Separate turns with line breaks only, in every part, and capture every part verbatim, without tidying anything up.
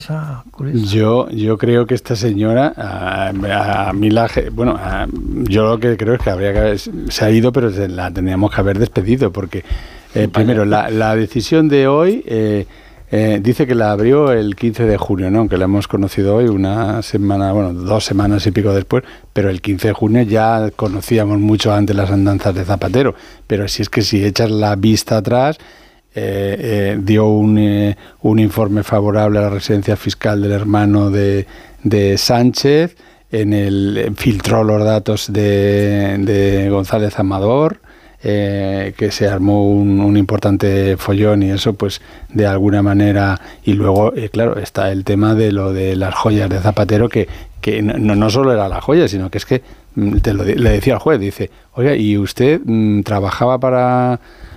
Yo, yo creo que esta señora, a, a mí la, bueno, a, yo lo que creo es que habría que se ha ido, pero se la tendríamos que haber despedido, porque eh, primero la, la decisión de hoy eh, eh, dice que la abrió el quince de junio, ¿no? Aunque la hemos conocido hoy una semana, bueno, dos semanas y pico después, pero el quince de junio ya conocíamos mucho antes las andanzas de Zapatero. Pero si es que si echas la vista atrás, Eh, eh, dio un, eh, un informe favorable a la residencia fiscal del hermano de, de Sánchez, en el filtró los datos de, de González Amador, eh, que se armó un, un importante follón y eso pues de alguna manera, y luego eh, claro está el tema de lo de las joyas de Zapatero, que, que no, no solo era la joya, sino que es que te lo, le decía al juez, dice, oiga, y usted mmm, trabajaba para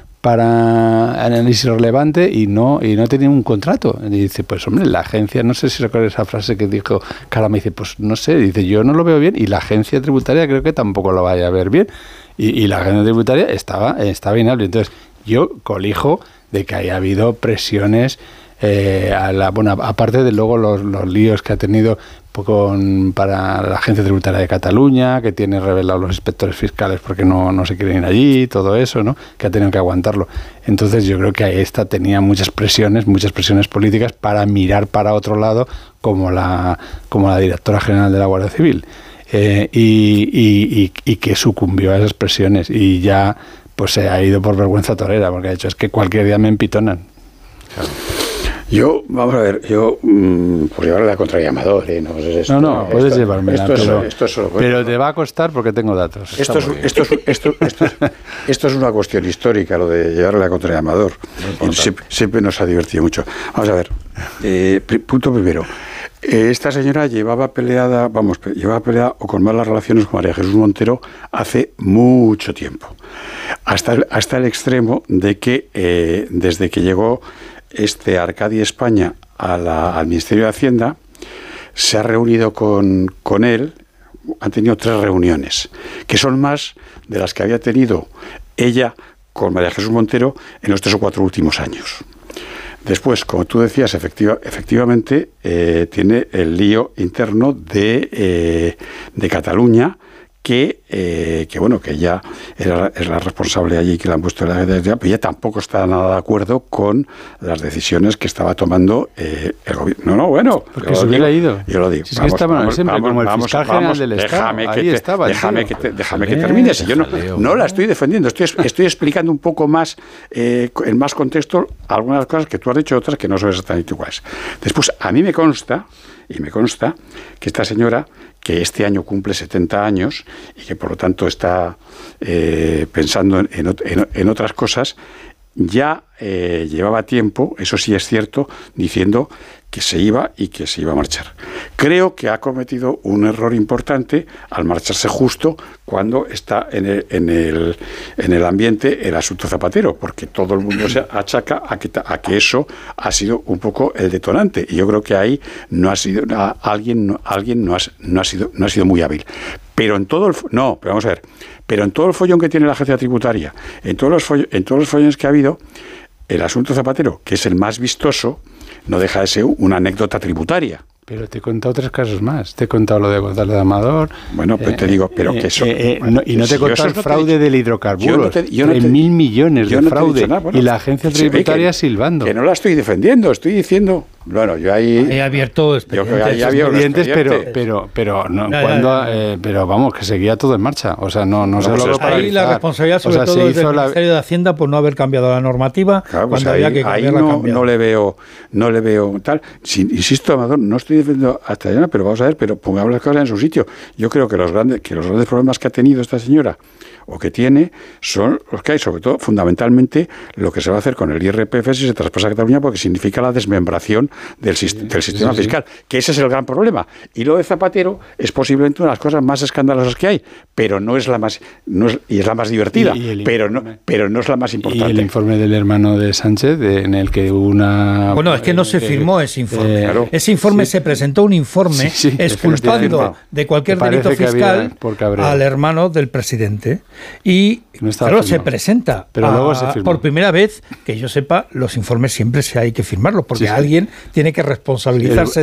para análisis relevante y no y no tenía un contrato. Y dice, pues hombre, la agencia, no sé si recuerdas esa frase que dijo Carla, me dice, pues no sé, dice, yo no lo veo bien y la agencia tributaria creo que tampoco lo vaya a ver bien. Y, y la agencia tributaria estaba, estaba inhábil. Entonces, yo colijo de que haya habido presiones, eh, a la, bueno, aparte de luego los, los líos que ha tenido con, para la Agencia Tributaria de Cataluña, que tiene revelados los inspectores fiscales porque no, no se quieren ir allí, todo eso, ¿no? Que ha tenido que aguantarlo. Entonces yo creo que ahí esta tenía muchas presiones, muchas presiones políticas para mirar para otro lado, como la, como la directora general de la Guardia Civil, eh, y, y, y, y que sucumbió a esas presiones y ya pues se ha ido por vergüenza torera, porque ha dicho, es que cualquier día me empitonan. Claro.
Yo, vamos a ver, yo, mmm, por llevarle la contraria a Amador, ¿eh? No, esto,
no, no,
esto,
puedes llevarme
esto, pero, esto es solo,
pero te va a costar porque tengo datos.
Esto es, esto, es, esto, esto, es, esto es una cuestión histórica, lo de llevarle la contraria a Amador. Siempre, siempre nos ha divertido mucho. Vamos a ver, eh, punto primero. Eh, esta señora llevaba peleada, vamos, llevaba peleada o con malas relaciones con María Jesús Montero hace mucho tiempo. Hasta el, hasta el extremo de que eh, desde que llegó este Arcadi España a la, al Ministerio de Hacienda, se ha reunido con, con él, han tenido tres reuniones, que son más de las que había tenido ella con María Jesús Montero en los tres o cuatro últimos años. Después, como tú decías, efectiva, efectivamente, eh, tiene el lío interno de, eh, de Cataluña, que, eh, que bueno, que ella era, es la responsable allí, que la han puesto en la agencia, pero ella tampoco está nada de acuerdo con las decisiones que estaba tomando eh, el gobierno. No, no, bueno.
Porque se hubiera ido.
Yo lo digo.
Si es que estaba vamos, siempre
vamos,
como el
vamos,
fiscal
vamos,
general del Estado.
Déjame
Ahí
que te,
estaba.
Déjame que, te, déjame que termine. Si yo no, no la estoy defendiendo, estoy, estoy explicando un poco más, eh, en más contexto, algunas cosas que tú has dicho, otras que no son exactamente iguales. Después, a mí me consta, y me consta, que esta señora, que este año cumple setenta años y que por lo tanto está eh, pensando en, en, en otras cosas, ya eh, llevaba tiempo, eso sí es cierto, diciendo que se iba y que se iba a marchar. Creo que ha cometido un error importante al marcharse justo cuando está en el, en el, en el ambiente el asunto Zapatero, porque todo el mundo se achaca a que, a que eso ha sido un poco el detonante. Y yo creo que ahí no ha sido a, alguien, no, alguien no, ha, no, ha sido, no ha sido muy hábil. Pero en todo el... No, pero vamos a ver. Pero en todo el follón que tiene la agencia tributaria, en todos los, foll, en todos los follones que ha habido, el asunto Zapatero, que es el más vistoso, no deja de ser una anécdota tributaria.
Pero te he contado tres casos más. Te he contado lo de González Amador.
Bueno, pues eh, te digo, pero que eso...
Eh, eh, no, y no te he contado el fraude del hidrocarburos.
Yo no
no mil millones de
no
fraude.
Nada, bueno,
y la agencia tributaria
que,
silbando.
Que no la estoy defendiendo, estoy diciendo... Bueno, yo ahí...
He abierto expedientes.
Yo ahí había
expedientes, pero, pero, pero, no, ya, cuando, ya, ya. Eh, pero vamos, que seguía todo en marcha. O sea, no, no, no se
pues
logró paralizar.
Ahí la responsabilidad, sobre o sea, todo, es del la... Ministerio de Hacienda por no haber cambiado la normativa.
Claro, pues
cuando
ahí,
había que cambiarla,
ahí no, no le veo, no le veo tal. Si, insisto, Amador, no estoy defendiendo hasta allá, pero vamos a ver, pero pongamos las cosas en su sitio. Yo creo que los grandes, que los grandes problemas que ha tenido esta señora o que tiene son los que hay, sobre todo, fundamentalmente, lo que se va a hacer con el I R P F si se traspasa a Cataluña, porque significa la desmembración del, sí, del sistema sí, sí, fiscal, sí. que ese es el gran problema. Y lo de Zapatero es posiblemente una de las cosas más escandalosas que hay, pero no es la más, no es, y es la más divertida, y, y pero, no, pero no es la más importante.
Y el informe del hermano de Sánchez, de, en el que una...
Bueno, es que no se eh, firmó ese informe. Eh, claro. Ese informe sí. se presentó un informe sí, sí, expulsando no de cualquier delito fiscal al hermano del presidente. Y no claro, se presenta
pero
a,
luego se
por primera vez, que yo sepa, los informes siempre se hay que firmarlos, porque sí, sí. alguien tiene que responsabilizarse